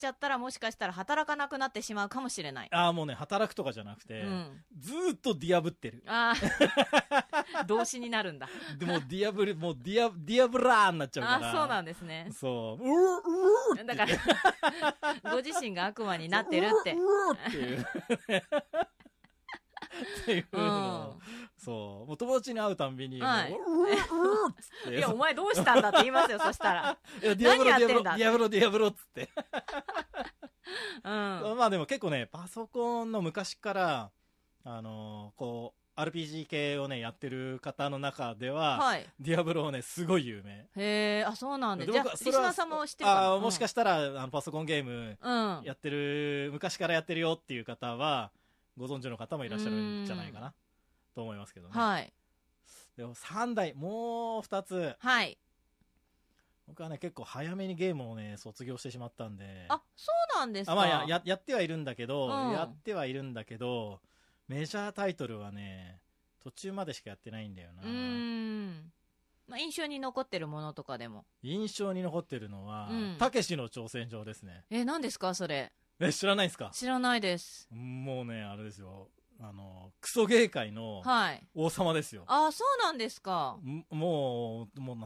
ちゃったら、もしかしたら働かなくなってしまうかもしれない。 ああ、もうね、働くとかじゃなくて、ずーっとディアブってる。 ああ、動詞になるんだ。 でもディアブル、もうディアブラーになっちゃうから。 あ、そうなんですね。 そう。 だから、ご自身が悪魔になってるって。 っていう。っていうのを、そう。もう友達に会うたんびに、 はい。 つって。 いや、お前どうしたんだって言いますよ、そしたら。 いや、ディアブロ、 何やってんだディアブロ、ディアブロっつって。 うん。 まあでも結構ね、パソコンの昔から、こう、RPG 系をね、やってる方の中では、 はい。 ディアブロね、すごい有名。 へえ、あ、そうなんです。じゃあ、リスナーさんも知ってるかな。 もしかしたら、パソコンゲーム、やってる、昔からやってるよっていう方は、ご存知の方もいらっしゃるんじゃないかな、と思いますけどね。 はい。 でも3台、もう2つ。 はい。 僕はね、結構早めにゲームをね、卒業してしまったんで。 あ、そうなんですか。 まあやってはいるんだけど、メジャータイトルはね、途中までしかやってないんだよな。 まあ、印象に残ってるものとかでも。 印象に残ってるのは、たけしの挑戦状ですね。 何ですか、それ。 知らないですか？ 知らないです。 もうね、あれですよ。クソ芸界の王様ですよ。 ああ、そうなんですか。 もう、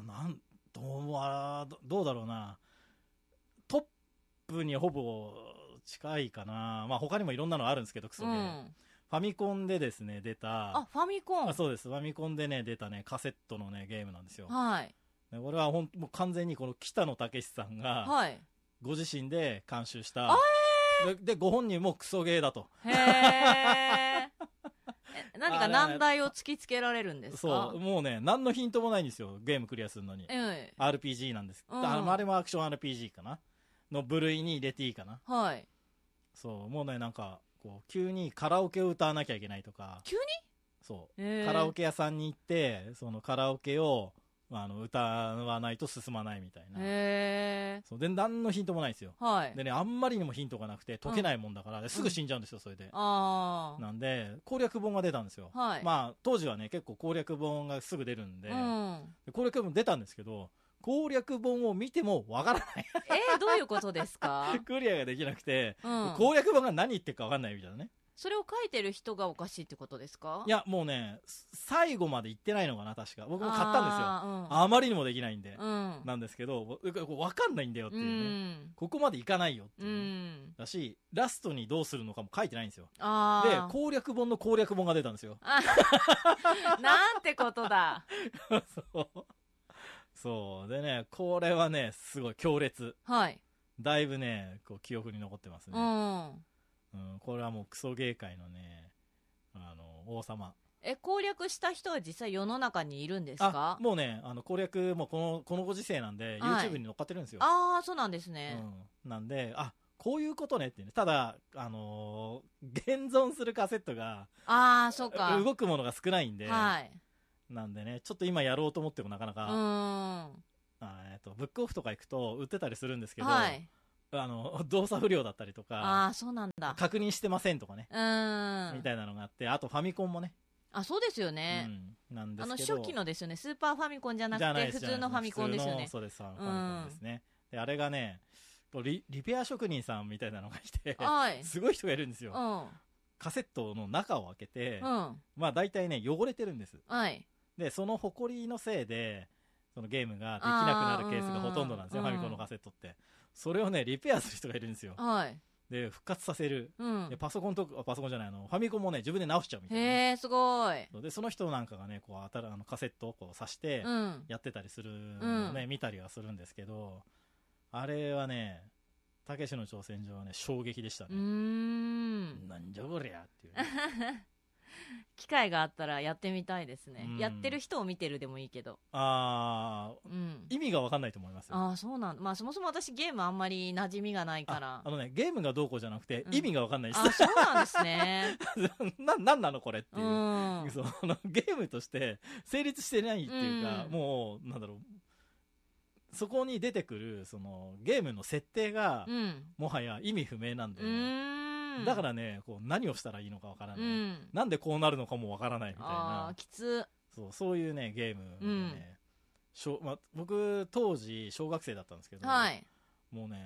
どうだろうな。トップにほぼ近いかな。まあ他にもいろんなのあるんですけど、クソ芸。ファミコンでですね、出た。 あ、ファミコン。 そうです。ファミコンでね、出たね、カセットのね、ゲームなんですよ。 はい。 俺はもう完全にこの北野武さんが、ご自身で監修した。で、ご本人もクソゲーだと。 へー。何か難題を突きつけられるんですか？ そう。もうね、何のヒントもないんですよ。ゲームクリアするのに。RPG なんです。あれもアクション RPG かなの部類に入れていいかな。 はい。 そう。もうね、なんか、こう、急にカラオケを歌わなきゃいけないとか。 急に？ そう。カラオケ屋さんに行って、そのカラオケを、歌わないと進まないみたいな。そう。で、何のヒントもないんですよ。 はい。 でね、あんまりにもヒントがなくて、解けないもんだから、すぐ死んじゃうんですよ、それで。なんで、攻略本が出たんですよ。 はい。 まあ、当時はね、結構攻略本がすぐ出るんで、攻略本出たんですけど、攻略本を見てもわからない。 どういうことですか？ クリアができなくて、攻略本が何言ってるかわかんないみたいなね。 それを書いてる人がおかしいってことですか？ いや、もうね、最後まで行ってないのかな、確か。僕も買ったんですよ。あまりにもできないんで。なんですけど、わかんないんだよっていうね。ここまで行かないよっていう。だし、ラストにどうするのかも書いてないんですよ。で、攻略本の攻略本が出たんですよ。 なんてことだ。 そう。そう。でね、これはね、すごい強烈。 はい。 だいぶね、こう記憶に残ってますね。これはもうクソ芸界のね、王様。 攻略した人は実際世の中にいるんですか？ もうね、攻略、もうこのご時世なんで、YouTube に乗っかってるんですよ。 ああ、そうなんですね。 なんで、こういうことねってね。ただ、現存するカセットが、 そうか。 動くものが少ないんで、なんでね、ちょっと今やろうと思ってもなかなか、ブックオフとか行くと売ってたりするんですけど、動作不良だったりとか、 そうなんだ。 確認してませんとかね。みたいなのがあって、あとファミコンもね。 そうですよね。 なんですけど。 初期のですよね。スーパーファミコンじゃなくて、普通のファミコンですよね。 そうです、ファミコンですね。で、あれがね、リペア職人さんみたいなのがいて、すごい人がいるんですよ。カセットの中を開けて、まあ大体ね、汚れてるんです。で、その埃のせいで、そのゲームができなくなるケースがほとんどなんですよ、ファミコンのカセットって。それをね、リペアする人がいるんですよ。で、復活させる。で、パソコンじゃない、ファミコンもね、自分で直しちゃうみたいな。 へー、すごい。 で、その人なんかがね、こう、カセットをこう挿して、やってたりするのをね、見たりはするんですけど、あれはね、たけしの挑戦状はね、衝撃でしたね。なんじゃこりゃっていうね。 機会があったらやってみたいですね。やってる人を見てるでもいいけど。 意味が分かんないと思いますよ。 そうなんだ。まあそもそも私ゲームあんまり馴染みがないから。 ゲームがどうこうじゃなくて、意味が分かんないです。 そうなんですね。 なんなのこれっていう。ゲームとして成立してないっていうか、もう、なんだろう。そこに出てくる、ゲームの設定が、もはや意味不明なんで。だからね、こう何をしたらいいのかわからない、なんでこうなるのかもわからないみたいな。 きつ。 そういうね、ゲームでね、僕、当時、小学生だったんですけど、もうね、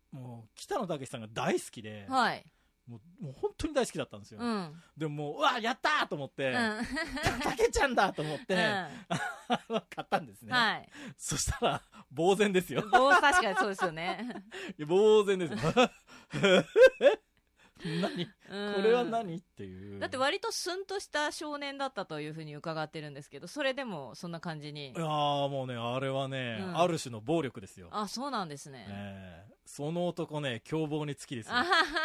もう北野武さんが大好きで、 はい、 もう本当に大好きだったんですよ、 うん、 でもうわやったーと思って、たけちゃんだと思って、買ったんですね、はい、そしたら呆然ですよ。 確かにそうですよね。 呆然ですよ。何これは何っていう。 だって割とスンとした少年だったというふうに伺ってるんですけど、それでもそんな感じに。 いやもうねあれはね、ある種の暴力ですよ。 あ、そうなんですね。 その男ね凶暴につきですよ。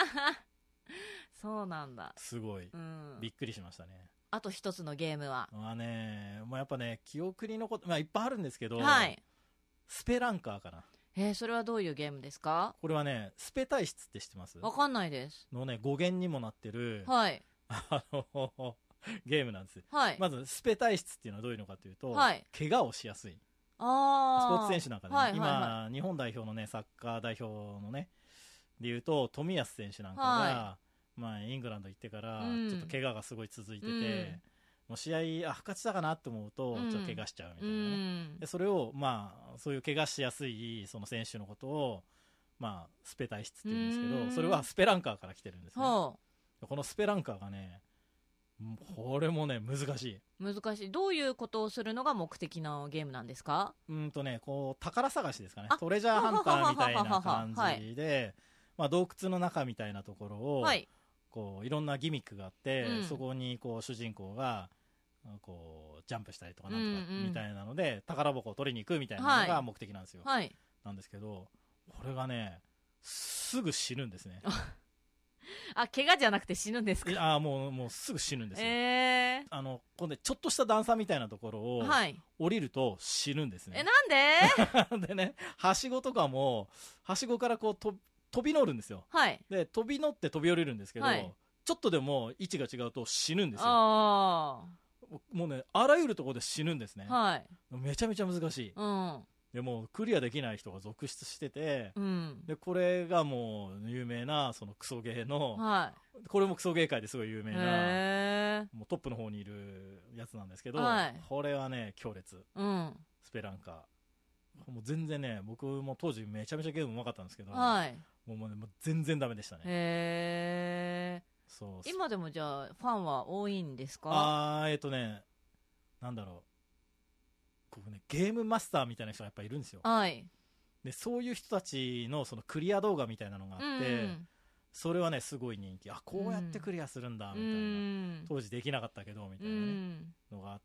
そうなんだ。 すごい、びっくりしましたね。 あと一つのゲームはもうやっぱね記憶に残って、いっぱいあるんですけど、 はい、 スペランカーかな。 それはどういうゲームですか？ これはねスペ体質って知ってます？ わかんないですのね語源にもなってる、 はい、 ゲームなんです、 はい、 まずスペ体質っていうのはどういうのかというと、 はい、 怪我をしやすいスポーツ選手なんかね、今日本代表のねサッカー代表のねでいうと冨安選手なんかが、イングランド行ってからちょっと怪我がすごい続いてて、もう試合復活したかなと思うとちょっと怪我しちゃうみたいなね、でそれをそういう怪我しやすいその選手のことをスペ体質って言うんですけど、それはスペランカーから来てるんですね。このスペランカーがねこれもね難しい。 どういうことをするのが目的のゲームなんですか？ こう宝探しですかね。トレジャーハンターみたいな感じで、洞窟の中みたいなところを、こういろんなギミックがあって、そこにこう主人公がこうジャンプしたりとかなんとかみたいなので、宝箱を取りに行くみたいなのが目的なんですよ、なんですけどこれがねすぐ死ぬんですね。 怪我じゃなくて死ぬんですか？ もうすぐ死ぬんですよ。今度ちょっとした段差みたいなところを降りると死ぬんですね。 なんででねはしごとかもはしごからこう飛び乗るんですよ、で飛び乗って飛び降りるんですけど、ちょっとでも位置が違うと死ぬんですよ。もうねあらゆるところで死ぬんですね、めちゃめちゃ難しい、でもクリアできない人が続出してて、でこれがもう有名なそのクソゲーの、これもクソゲー界ですごい有名なもうトップの方にいるやつなんですけど、これはね強烈、スペランカーもう全然ね僕も当時めちゃめちゃゲームうまかったんですけど、もう全然ダメでしたね。そう今でもじゃあファンは多いんですか？ なんだろうこう、ゲームマスターみたいな人がやっぱいるんですよ、でそういう人たちのそのクリア動画みたいなのがあって、それはねすごい人気。こうやってクリアするんだみたいな、当時できなかったけどみたいな、のがあって、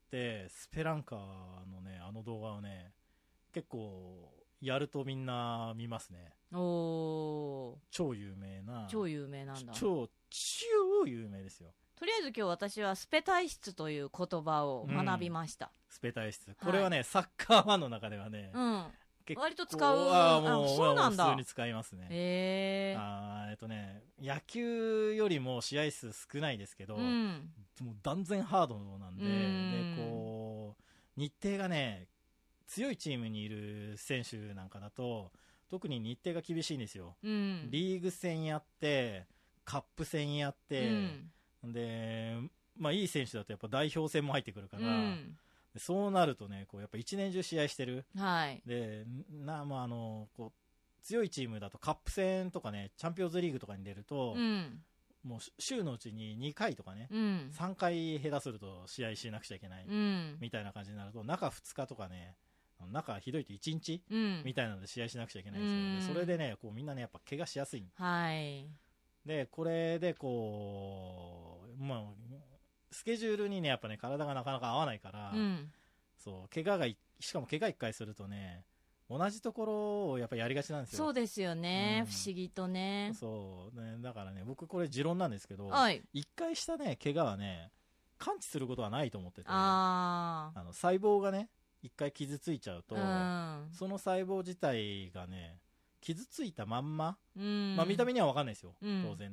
スペランカーのね動画をね結構やるとみんな見ますね。超有名なんだ。超有名ですよ。 とりあえず今日私はスペ体質という言葉を学びました、 スペ体質これはね、サッカーファンの中ではね、 割と使う。 そうなんだ。普通に使いますね。野球よりも試合数少ないですけど、もう断然ハードなんで、こう日程がね強いチームにいる選手なんかだと特に日程が厳しいんですよ、リーグ戦やってカップ戦やって、でいい選手だとやっぱ代表戦も入ってくるから、そうなるとねこうやっぱ一年中試合してる、でこう強いチームだとカップ戦とかねチャンピオンズリーグとかに出ると、もう週のうちに2回とかね、3回下手すると試合しなくちゃいけない、みたいな感じになると中2日とかね中ひどいと1日、みたいなので試合しなくちゃいけないんですよ、それでねこうみんなねやっぱ怪我しやすい、でこれでこうスケジュールにねやっぱね体がなかなか合わないから、怪我がしかも怪我1回するとね同じところをやっぱやりがちなんですよ。 そうですよね、不思議とね。 だからね僕これ持論なんですけど、1回したね怪我はね完治することはないと思ってて、細胞がね1回傷ついちゃうと、その細胞自体がね傷ついたまんま、見た目には分かんないですよ、当然ね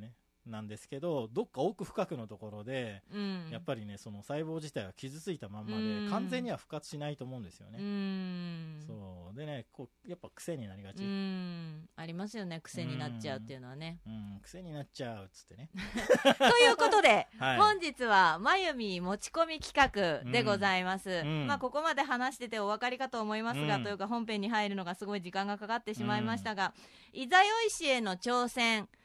なんですけど、どっか奥深くのところで、やっぱりねその細胞自体は傷ついたまんまで、完全には復活しないと思うんですよね。そうでね、こうやっぱ癖になりがち。 ありますよね、癖になっちゃうっていうのはね。 癖になっちゃうっつってね。 ということで、本日はまゆみ持ち込み企画でございます。まあここまで話しててお分かりかと思いますが、というか本編に入るのがすごい時間がかかってしまいましたが、いざよい市への挑戦、